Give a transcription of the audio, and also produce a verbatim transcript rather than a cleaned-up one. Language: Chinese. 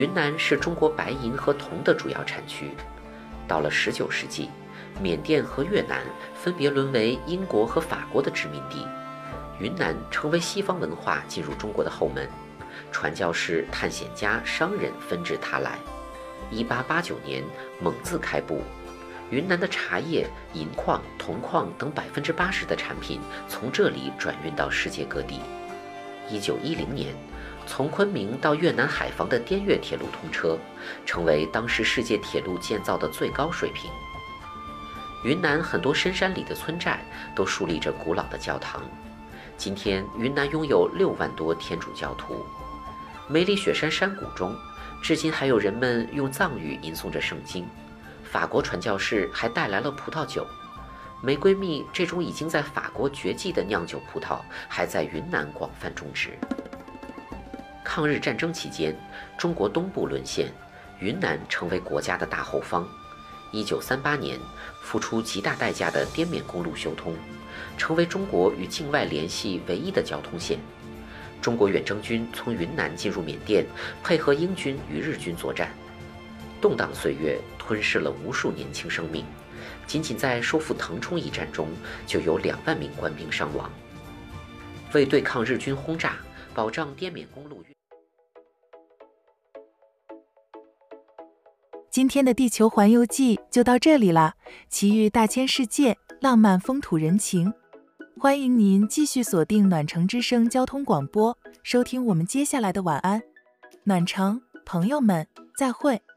云南是中国白银和铜的主要产区。到了十九世纪，缅甸和越南分别沦为英国和法国的殖民地，云南成为西方文化进入中国的后门，传教士、探险家、商人纷至沓来。一八八九年，蒙自开埠，云南的茶叶、银矿、铜矿等百分之八十的产品从这里转运到世界各地。一九一零年，从昆明到越南海防的滇越铁路通车，成为当时世界铁路建造的最高水平。云南很多深山里的村寨都树立着古老的教堂。今天，云南拥有六万多天主教徒。梅里雪山山谷中，至今还有人们用藏语吟诵着圣经。法国传教士还带来了葡萄酒。玫瑰蜜这种已经在法国绝迹的酿酒葡萄，还在云南广泛种植。抗日战争期间，中国东部沦陷，云南成为国家的大后方。一九三八年，付出极大代价的滇缅公路修通，成为中国与境外联系唯一的交通线。中国远征军从云南进入缅甸，配合英军与日军作战。动荡岁月吞噬了无数年轻生命，仅仅在收复腾冲一战中，就有两万名官兵伤亡。为对抗日军轰炸，保障滇缅公路运。 今天的地球环游记就到这里了，奇遇大千世界，浪漫风土人情。欢迎您继续锁定暖城之声交通广播，收听我们接下来的晚安。暖城，朋友们，再会。